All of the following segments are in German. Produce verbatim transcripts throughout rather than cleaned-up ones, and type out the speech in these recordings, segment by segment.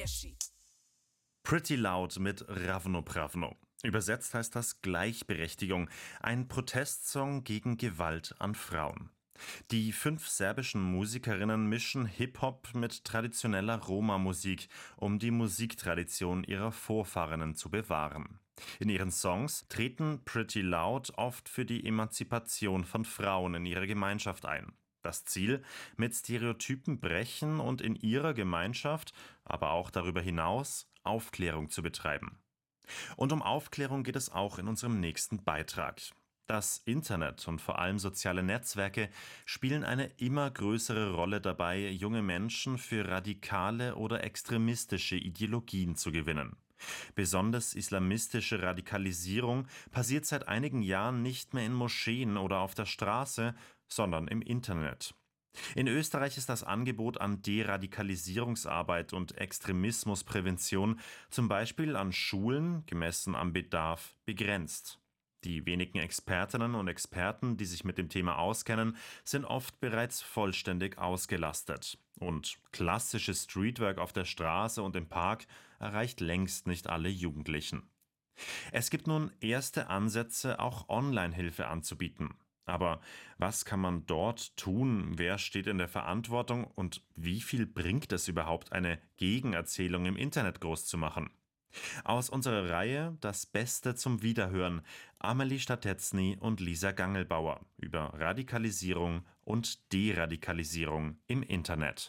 Pretty Loud mit Ravno Pravno. Übersetzt heißt das Gleichberechtigung, ein Protestsong gegen Gewalt an Frauen. Die fünf serbischen Musikerinnen mischen Hip-Hop mit traditioneller Roma-Musik, um die Musiktradition ihrer Vorfahrinnen zu bewahren. In ihren Songs treten Pretty Loud oft für die Emanzipation von Frauen in ihrer Gemeinschaft ein. Das Ziel: mit Stereotypen brechen und in ihrer Gemeinschaft, aber auch darüber hinaus, Aufklärung zu betreiben. Und um Aufklärung geht es auch in unserem nächsten Beitrag. Das Internet und vor allem soziale Netzwerke spielen eine immer größere Rolle dabei, junge Menschen für radikale oder extremistische Ideologien zu gewinnen. Besonders islamistische Radikalisierung passiert seit einigen Jahren nicht mehr in Moscheen oder auf der Straße, sondern im Internet. In Österreich ist das Angebot an Deradikalisierungsarbeit und Extremismusprävention zum Beispiel an Schulen, gemessen am Bedarf, begrenzt. Die wenigen Expertinnen und Experten, die sich mit dem Thema auskennen, sind oft bereits vollständig ausgelastet. Und klassisches Streetwork auf der Straße und im Park erreicht längst nicht alle Jugendlichen. Es gibt nun erste Ansätze, auch Online-Hilfe anzubieten. Aber was kann man dort tun? Wer steht in der Verantwortung? Und wie viel bringt es überhaupt, eine Gegenerzählung im Internet groß zu machen? Aus unserer Reihe Das Beste zum Wiederhören, Amelie Statetzny und Lisa Gangelbauer über Radikalisierung und Deradikalisierung im Internet.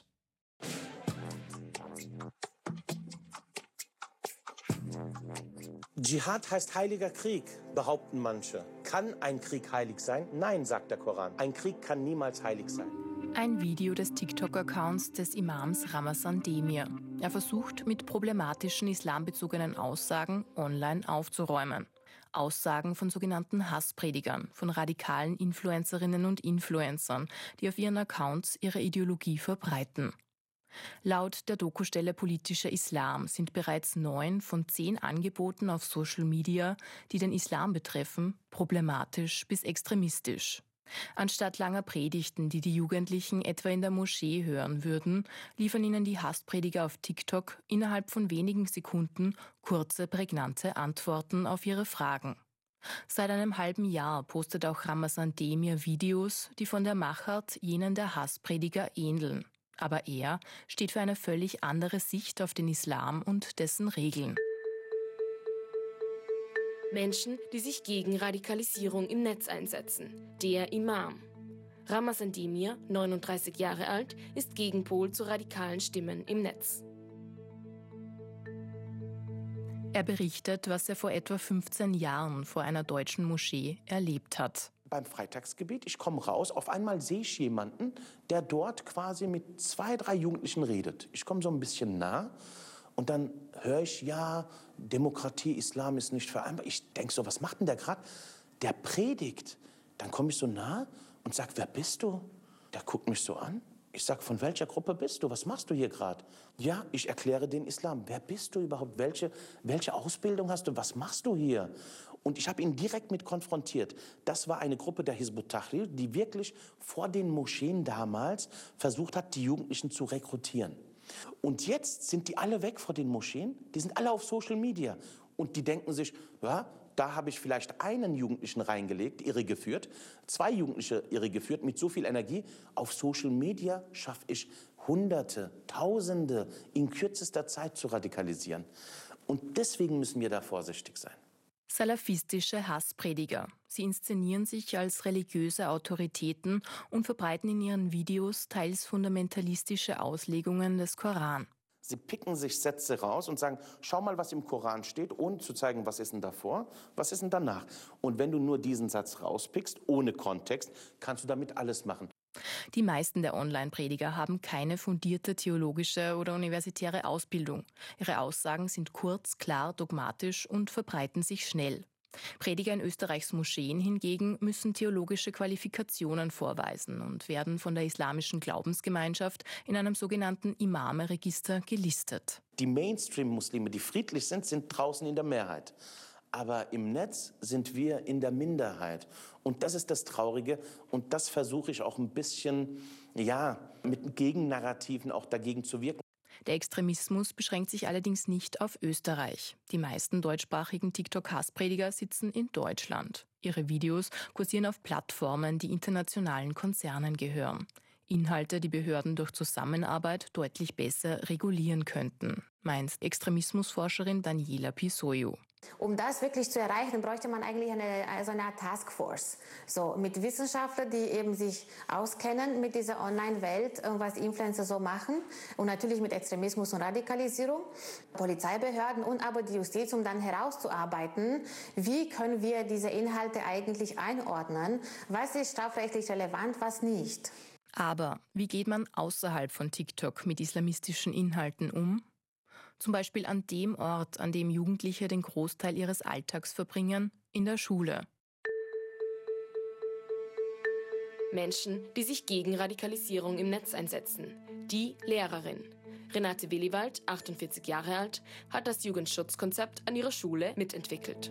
Dschihad heißt heiliger Krieg, behaupten manche. Kann ein Krieg heilig sein? Nein, sagt der Koran. Ein Krieg kann niemals heilig sein. Ein Video des TikTok-Accounts des Imams Ramazan Demir. Er versucht, mit problematischen islambezogenen Aussagen online aufzuräumen. Aussagen von sogenannten Hasspredigern, von radikalen Influencerinnen und Influencern, die auf ihren Accounts ihre Ideologie verbreiten. Laut der Dokustelle Politischer Islam sind bereits neun von zehn Angeboten auf Social Media, die den Islam betreffen, problematisch bis extremistisch. Anstatt langer Predigten, die die Jugendlichen etwa in der Moschee hören würden, liefern ihnen die Hassprediger auf TikTok innerhalb von wenigen Sekunden kurze, prägnante Antworten auf ihre Fragen. Seit einem halben Jahr postet auch Ramazan Demir Videos, die von der Machart jenen der Hassprediger ähneln. Aber er steht für eine völlig andere Sicht auf den Islam und dessen Regeln. Menschen, die sich gegen Radikalisierung im Netz einsetzen. Der Imam. Ramazan Demir, neununddreißig Jahre alt, ist Gegenpol zu radikalen Stimmen im Netz. Er berichtet, was er vor etwa fünfzehn Jahren vor einer deutschen Moschee erlebt hat. Beim Freitagsgebet, ich komme raus, auf einmal sehe ich jemanden, der dort quasi mit zwei, drei Jugendlichen redet. Ich komme so ein bisschen nah. Und dann höre ich, ja, Demokratie, Islam ist nicht vereinbar. Ich denke so, was macht denn der gerade? Der predigt. Dann komme ich so nah und sage, wer bist du? Der guckt mich so an. Ich sage, von welcher Gruppe bist du? Was machst du hier gerade? Ja, ich erkläre den Islam. Wer bist du überhaupt? Welche, welche Ausbildung hast du? Was machst du hier? Und ich habe ihn direkt mit konfrontiert. Das war eine Gruppe der Hizb ut-Tahrir, die wirklich vor den Moscheen damals versucht hat, die Jugendlichen zu rekrutieren. Und jetzt sind die alle weg vor den Moscheen, die sind alle auf Social Media. Und die denken sich, ja, da habe ich vielleicht einen Jugendlichen reingelegt, irregeführt, zwei Jugendliche irregeführt mit so viel Energie. Auf Social Media schaffe ich Hunderte, Tausende in kürzester Zeit zu radikalisieren. Und deswegen müssen wir da vorsichtig sein. Salafistische Hassprediger. Sie inszenieren sich als religiöse Autoritäten und verbreiten in ihren Videos teils fundamentalistische Auslegungen des Koran. Sie picken sich Sätze raus und sagen, schau mal, was im Koran steht, ohne zu zeigen, was ist denn davor, was ist denn danach. Und wenn du nur diesen Satz rauspickst, ohne Kontext, kannst du damit alles machen. Die meisten der Online-Prediger haben keine fundierte theologische oder universitäre Ausbildung. Ihre Aussagen sind kurz, klar, dogmatisch und verbreiten sich schnell. Prediger in Österreichs Moscheen hingegen müssen theologische Qualifikationen vorweisen und werden von der islamischen Glaubensgemeinschaft in einem sogenannten Imame-Register gelistet. Die Mainstream-Muslime, die friedlich sind, sind draußen in der Mehrheit. Aber im Netz sind wir in der Minderheit. Und das ist das Traurige. Und das versuche ich auch ein bisschen, ja, mit Gegennarrativen auch dagegen zu wirken. Der Extremismus beschränkt sich allerdings nicht auf Österreich. Die meisten deutschsprachigen TikTok-Hassprediger sitzen in Deutschland. Ihre Videos kursieren auf Plattformen, die internationalen Konzernen gehören. Inhalte, die Behörden durch Zusammenarbeit deutlich besser regulieren könnten, meint Extremismusforscherin Daniela Pisoiu. Um das wirklich zu erreichen, bräuchte man eigentlich eine, also eine Art Taskforce. So, mit Wissenschaftlern, die eben sich auskennen mit dieser Online-Welt, was Influencer so machen. Und natürlich mit Extremismus und Radikalisierung. Polizeibehörden und aber die Justiz, um dann herauszuarbeiten, wie können wir diese Inhalte eigentlich einordnen? Was ist strafrechtlich relevant, was nicht? Aber wie geht man außerhalb von TikTok mit islamistischen Inhalten um? Zum Beispiel an dem Ort, an dem Jugendliche den Großteil ihres Alltags verbringen, in der Schule. Menschen, die sich gegen Radikalisierung im Netz einsetzen. Die Lehrerin. Renate Williwald, achtundvierzig Jahre alt, hat das Jugendschutzkonzept an ihrer Schule mitentwickelt.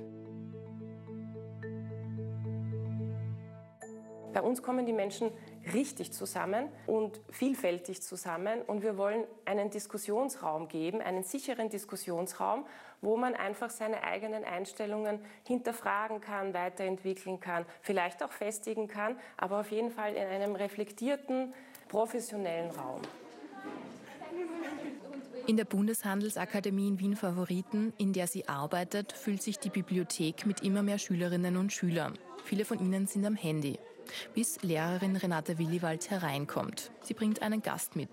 Bei uns kommen die Menschen richtig zusammen und vielfältig zusammen und wir wollen einen Diskussionsraum geben, einen sicheren Diskussionsraum, wo man einfach seine eigenen Einstellungen hinterfragen kann, weiterentwickeln kann, vielleicht auch festigen kann, aber auf jeden Fall in einem reflektierten, professionellen Raum. In der Bundeshandelsakademie in Wien Favoriten, in der sie arbeitet, füllt sich die Bibliothek mit immer mehr Schülerinnen und Schülern. Viele von ihnen sind am Handy. Bis Lehrerin Renate Williwald hereinkommt. Sie bringt einen Gast mit.